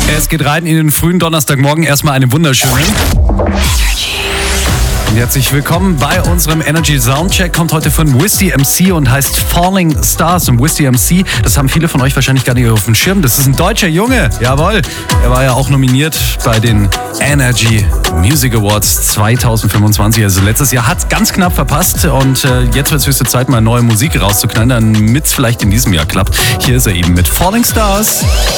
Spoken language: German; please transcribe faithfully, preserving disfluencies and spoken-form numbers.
Es geht rein in den frühen Donnerstagmorgen. Erstmal eine wunderschöne. Und herzlich willkommen bei unserem Energy Soundcheck. Kommt heute von Whisty M C und heißt Falling Stars. Und Whisty M C, das haben viele von euch wahrscheinlich gar nicht auf dem Schirm. Das ist ein deutscher Junge. Jawohl. Er war ja auch nominiert bei den Energy Music Awards zwanzig fünfundzwanzig. Also letztes Jahr hat ganz knapp verpasst. Und äh, jetzt wird es höchste Zeit, mal neue Musik rauszuknallen, damit es vielleicht in diesem Jahr klappt. Hier ist er eben mit Falling Stars.